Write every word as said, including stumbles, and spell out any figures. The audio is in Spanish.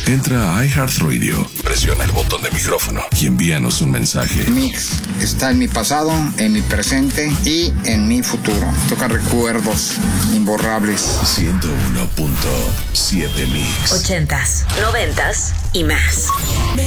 Entra a iHeartRadio, presiona el botón de micrófono y envíanos un mensaje. Mix está en mi pasado, en mi presente y en mi futuro. Toca recuerdos imborrables. ciento uno punto siete Mix. Ochentas, noventas y más.